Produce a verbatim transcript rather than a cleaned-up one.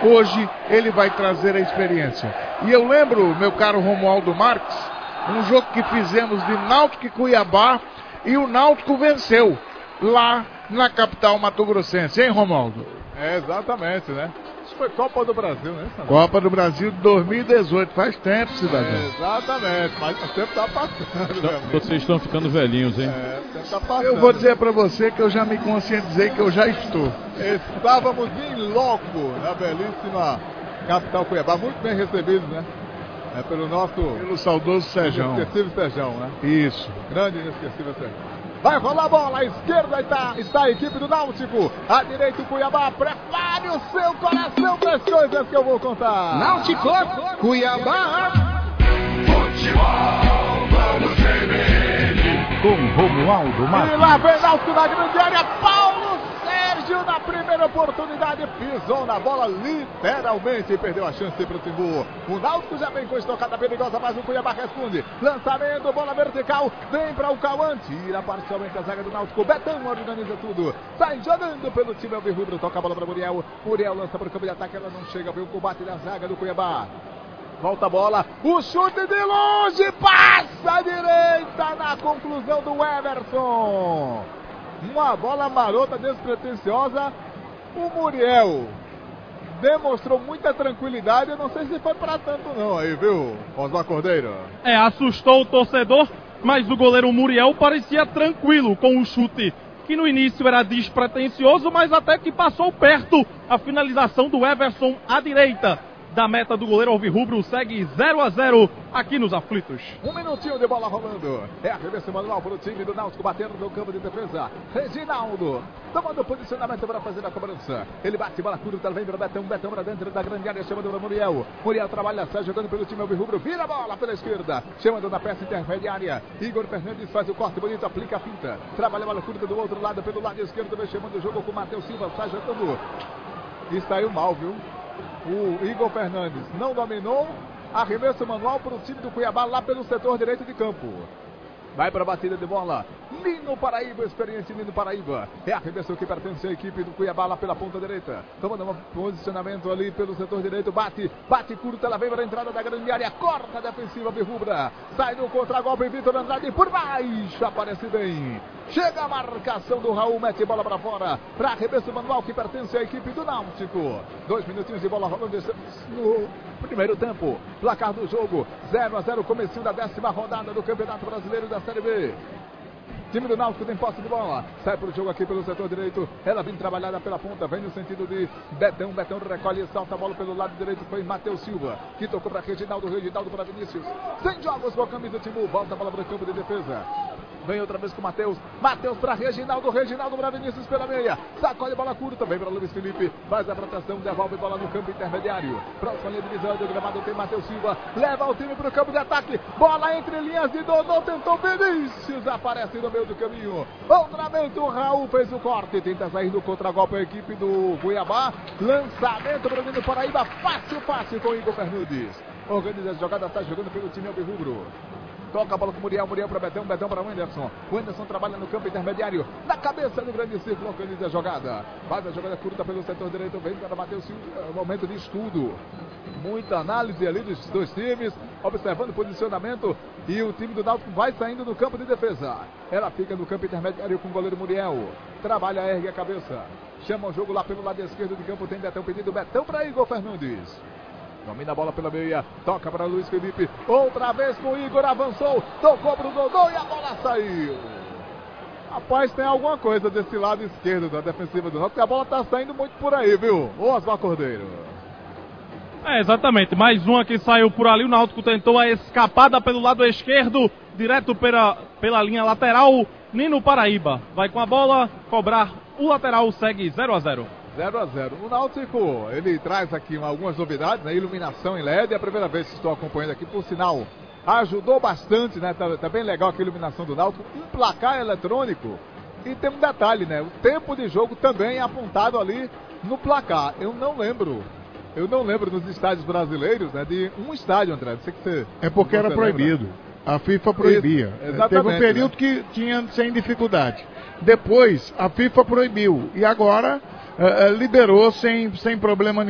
hoje ele vai trazer a experiência. E eu lembro, meu caro Romualdo Marques, um jogo que fizemos de Náutico e Cuiabá, e o Náutico venceu lá na capital mato-grossense, hein, Romualdo? É, exatamente, né? Isso foi Copa do Brasil, né, Sandro? Copa do Brasil de dois mil e dezoito, faz tempo, cidadão. É, exatamente, mas o tempo tá passando. Então, vocês estão ficando velhinhos, hein? É, o tempo tá passando. Eu vou dizer pra você que eu já me conscientizei que eu já estou. Estávamos em loco na belíssima capital Cuiabá, muito bem recebidos, né? É pelo nosso... Pelo saudoso Sejão. Inesquecível Sejão, né? Isso. Grande inesquecível Sejão. Vai rolar a bola, à esquerda está, está a equipe do Náutico, à direita o Cuiabá, prepare o seu coração para as coisas que eu vou contar. Náutico, Cuiabá. Futebol, vamos tremer. Com Romualdo Marques. E lá vem Náutico na grande área, Paulo Sérgio na primeira oportunidade, pisou na bola literalmente e perdeu a chance para o Timbu. O Náutico já vem com estocada perigosa, mas o Cuiabá responde. Lançamento, bola vertical, vem para o Cauã, tira parcialmente a zaga do Náutico. Betão organiza tudo, sai jogando pelo time alvirrubro, toca a bola para Muriel. Muriel lança para o campo de ataque, ela não chega, vem o combate da zaga do Cuiabá. Volta a bola, o chute de longe, passa à direita na conclusão do Everson. Uma bola marota, despretensiosa. O Muriel demonstrou muita tranquilidade. Eu não sei se foi para tanto não aí, viu, Osmar Cordeiro? É, assustou o torcedor, mas o goleiro Muriel parecia tranquilo com o chute, que no início era despretensioso, mas até que passou perto a finalização do Everson à direita da meta do goleiro alvirrubro. Segue zero a zero aqui nos aflitos. Um minutinho de bola rolando. É arremesso manual para o time do Náutico, batendo no campo de defesa. Reginaldo tomando posicionamento para fazer a cobrança. Ele bate, bola curta, vem para Betão, Betão para dentro da grande área, chamando para Muriel. Muriel trabalha, sai jogando pelo time alvirrubro, vira a bola pela esquerda, chamando na peça intermediária. Igor Fernandes faz o corte bonito, aplica a finta, trabalha a bola curta do outro lado, pelo lado esquerdo, vem chamando o jogo com o Matheus Silva, sai jogando. E saiu mal, viu? O Igor Fernandes não dominou. Arremesso manual para o time do Cuiabá lá pelo setor direito de campo. Vai para a batida de bola. Nino Paraíba, experiente Nino Paraíba. É arremesso que pertence à equipe do Cuiabá lá pela ponta direita. Tomando um posicionamento ali pelo setor direito. Bate, bate curta, ela vem para a entrada da grande área. Corta a defensiva Birrubra. Sai no contragolpe, Vitor Andrade por baixo. Aparece bem. Chega a marcação do Raul, mete bola para fora. Para arremesso manual que pertence à equipe do Náutico. Dois minutinhos de bola rolando no primeiro tempo. Placar do jogo, zero a zero, comecinho da décima rodada do Campeonato Brasileiro da Série B. Time do Náutico tem posse de bola. Sai para o jogo aqui pelo setor direito. Ela vem trabalhada pela ponta. Vem no sentido de Betão. Betão recolhe e salta a bola pelo lado direito. Foi Matheus Silva, que tocou para Reginaldo. Reginaldo para Vinícius. Sem jogos com a camisa do Timbu. Volta a bola para o campo de defesa. Vem outra vez com o Matheus. Matheus para Reginaldo. Reginaldo para Vinícius pela meia. Sacode bola curta. Vem para Luiz Felipe. Faz a proteção. Devolve bola no campo intermediário. Próxima linha de divisão do gramado tem Matheus Silva. Leva o time para o campo de ataque. Bola entre linhas de Dodô. Tentou Vinícius. Aparece no meio do caminho. Outra vez o Raul fez o corte. Tenta sair do contragolpe a equipe do Cuiabá. Lançamento para o Nino Paraíba. Fácil, fácil com o Igor Fernandes. Organiza a jogada. Está jogando pelo time alvirrubro. Toca a bola com o Muriel, Muriel para Betão, Betão para o Anderson. O Anderson trabalha no campo intermediário, na cabeça do grande círculo, organiza a jogada. Faz a jogada curta pelo setor direito, vem para Matheus Silva, é um momento de estudo. Muita análise ali dos dois times, observando o posicionamento. E o time do Náutico vai saindo do campo de defesa. Ela fica no campo intermediário com o goleiro Muriel. Trabalha, ergue a cabeça. Chama o jogo lá pelo lado esquerdo de campo, tem Betão pedido, Betão para Igor Fernandes. Domina a bola pela meia, toca para Luiz Felipe, outra vez com o Igor, avançou, tocou para o Dodô e a bola saiu. Rapaz, tem alguma coisa desse lado esquerdo da defensiva do Náutico, porque a bola tá saindo muito por aí, viu? Ô Osmar Cordeiro. É, exatamente, mais uma que saiu por ali, o Náutico tentou a escapada pelo lado esquerdo, direto pela, pela linha lateral, Nino Paraíba vai com a bola, cobrar o lateral, segue zero a zero. zero a zero. O Náutico, ele traz aqui algumas novidades, né? Iluminação em L E D, é a primeira vez que estou acompanhando aqui, por sinal, ajudou bastante, né? Tá, tá bem legal aqui a iluminação do Náutico, um placar eletrônico. E tem um detalhe, né? O tempo de jogo também é apontado ali no placar. Eu não lembro, eu não lembro nos estádios brasileiros, né? De um estádio, André, não sei que você... É porque era proibido. Lembra. A FIFA proibia. Isso, exatamente. Teve um período, né, que tinha sem dificuldade. Depois, a FIFA proibiu. E agora... Uh, uh, liberou sem, sem problema nenhum.